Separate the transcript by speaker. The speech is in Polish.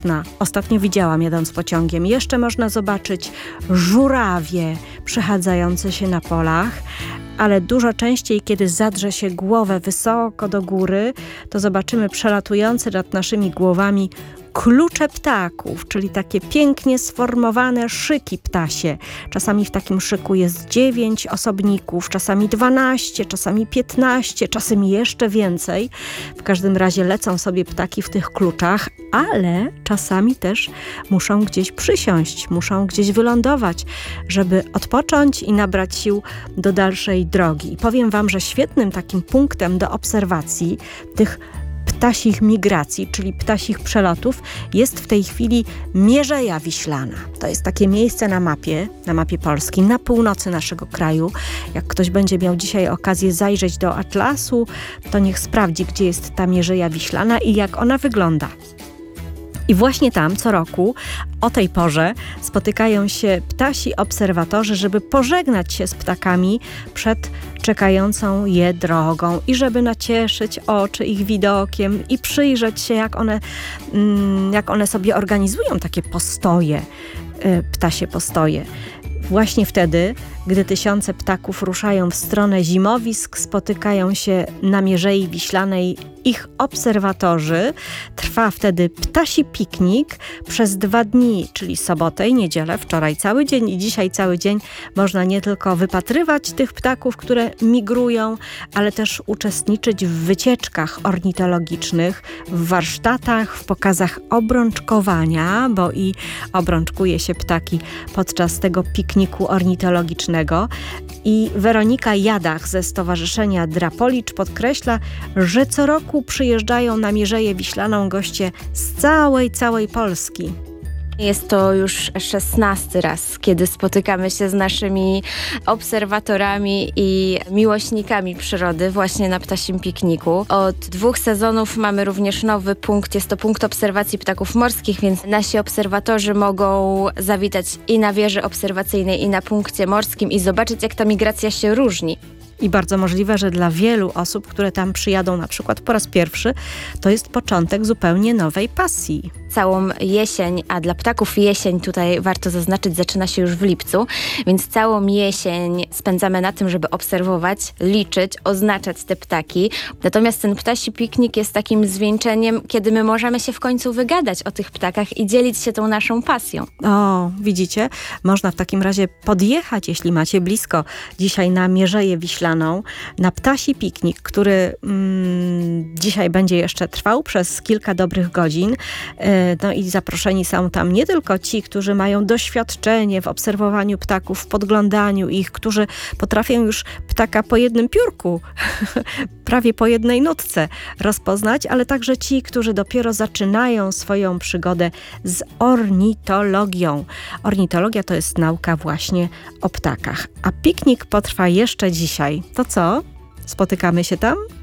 Speaker 1: Ostatnio widziałam jadąc pociągiem. Jeszcze można zobaczyć żurawie przechadzające się na polach, ale dużo częściej, kiedy zadrze się głowę wysoko do góry, to zobaczymy przelatujące nad naszymi głowami klucze ptaków, czyli takie pięknie sformowane szyki ptasie. Czasami w takim szyku jest 9 osobników, czasami 12, czasami 15, czasami jeszcze więcej. W każdym razie lecą sobie ptaki w tych kluczach, ale czasami też muszą gdzieś przysiąść, muszą gdzieś wylądować, żeby odpocząć i nabrać sił do dalszej drogi. I powiem wam, że świetnym takim punktem do obserwacji tych ptasich migracji, czyli ptasich przelotów, jest w tej chwili Mierzeja Wiślana. To jest takie miejsce na mapie Polski, na północy naszego kraju. Jak ktoś będzie miał dzisiaj okazję zajrzeć do atlasu, to niech sprawdzi, gdzie jest ta Mierzeja Wiślana i jak ona wygląda. I właśnie tam co roku o tej porze spotykają się ptasi obserwatorzy, żeby pożegnać się z ptakami przed czekającą je drogą i żeby nacieszyć oczy ich widokiem i przyjrzeć się, jak one sobie organizują takie postoje, ptasie postoje. Właśnie wtedy, gdy tysiące ptaków ruszają w stronę zimowisk, spotykają się na Mierzei Wiślanej ich obserwatorzy. Trwa wtedy ptasi piknik przez 2 dni, czyli sobotę i niedzielę, wczoraj cały dzień i dzisiaj cały dzień. Można nie tylko wypatrywać tych ptaków, które migrują, ale też uczestniczyć w wycieczkach ornitologicznych, w warsztatach, w pokazach obrączkowania, bo i obrączkuje się ptaki podczas tego pikniku ornitologicznego. I Weronika Jadach ze Stowarzyszenia Drapolicz podkreśla, że co roku przyjeżdżają na Mierzeję Wiślaną goście z całej Polski.
Speaker 2: Jest to już 16 raz, kiedy spotykamy się z naszymi obserwatorami i miłośnikami przyrody właśnie na ptasim pikniku. Od 2 sezonów mamy również nowy punkt, jest to punkt obserwacji ptaków morskich, więc nasi obserwatorzy mogą zawitać i na wieży obserwacyjnej, i na punkcie morskim i zobaczyć, jak ta migracja się różni.
Speaker 1: I bardzo możliwe, że dla wielu osób, które tam przyjadą na przykład po raz pierwszy, to jest początek zupełnie nowej pasji.
Speaker 2: Całą jesień, a dla ptaków jesień, tutaj warto zaznaczyć, zaczyna się już w lipcu, więc całą jesień spędzamy na tym, żeby obserwować, liczyć, oznaczać te ptaki. Natomiast ten ptasi piknik jest takim zwieńczeniem, kiedy my możemy się w końcu wygadać o tych ptakach i dzielić się tą naszą pasją.
Speaker 1: O, widzicie? Można w takim razie podjechać, jeśli macie blisko, dzisiaj na Mierzeję Wiślaną, na ptasi piknik, który dzisiaj będzie jeszcze trwał przez kilka dobrych godzin. No i zaproszeni są tam nie tylko ci, którzy mają doświadczenie w obserwowaniu ptaków, w podglądaniu ich, którzy potrafią już ptaka po jednym piórku, prawie po jednej nutce rozpoznać, ale także ci, którzy dopiero zaczynają swoją przygodę z ornitologią. Ornitologia to jest nauka właśnie o ptakach. A piknik potrwa jeszcze dzisiaj. To co? Spotykamy się tam?